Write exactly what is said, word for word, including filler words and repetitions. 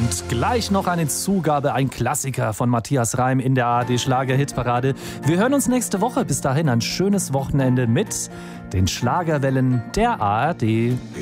Und gleich noch eine Zugabe, ein Klassiker von Matthias Reim in der A R D-Schlager-Hitparade. Wir hören uns nächste Woche. Bis dahin ein schönes Wochenende mit den Schlagerwellen der A R D.